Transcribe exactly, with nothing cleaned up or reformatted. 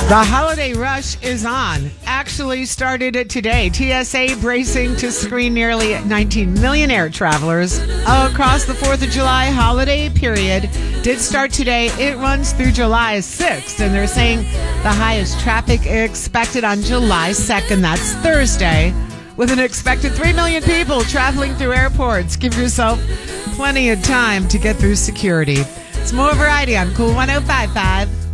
The holiday rush is on. Actually started today. T S A bracing to screen nearly nineteen million air travelers across the fourth of July holiday period. Did start today. It runs through July sixth, and they're saying the highest traffic expected on July second. That's Thursday, with an expected three million people traveling through airports. Give yourself plenty of time to get through security. It's more variety on Cool one oh five point five.